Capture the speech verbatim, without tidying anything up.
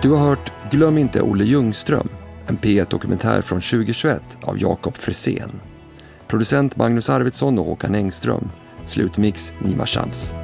Du har hört Glöm inte Olle Ljungström, en P ett-dokumentär från tjugohundratjugoett av Jakob Frisén. Producent Magnus Arvidsson och Håkan Engström. Slutmix Nima Shams.